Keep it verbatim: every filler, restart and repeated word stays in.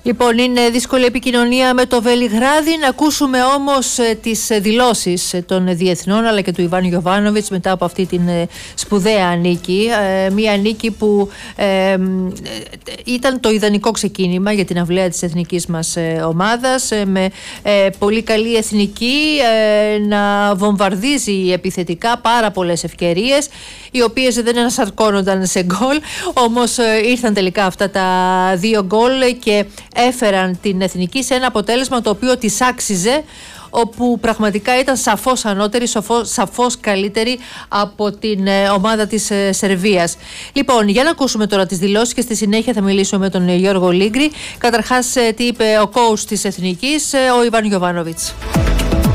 Λοιπόν, είναι δύσκολη επικοινωνία με το Βελιγράδι. Να ακούσουμε όμως τις δηλώσεις των διεθνών αλλά και του Ιβάν Γιοβάνοβιτς μετά από αυτή την σπουδαία νίκη. Μία νίκη που ε, ήταν το ιδανικό ξεκίνημα για την αυλαία της εθνικής μας ομάδας, με ε, πολύ καλή εθνική ε, να βομβαρδίζει επιθετικά πάρα πολλές ευκαιρίες, οι οποίες δεν ανασαρκώνονταν σε γκολ, όμως ε, ήρθαν τελικά αυτά τα δύο γκολ και έφεραν την εθνική σε ένα αποτέλεσμα το οποίο της άξιζε, όπου πραγματικά ήταν σαφώς ανώτερη, σαφώς, σαφώς καλύτερη από την ε, ομάδα της ε, Σερβίας. Λοιπόν, για να ακούσουμε τώρα τις δηλώσεις και στη συνέχεια θα μιλήσουμε με τον Γιώργο Λίγκρη. Καταρχάς, ε, τι είπε ο coach της εθνικής, ε, ο Ιβάν Γιοβάνοβιτς.